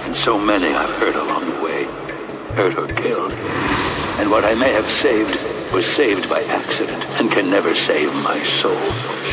And so many I've hurt along the way. Hurt or killed. And what I may have saved was saved by accident and can never save my soul.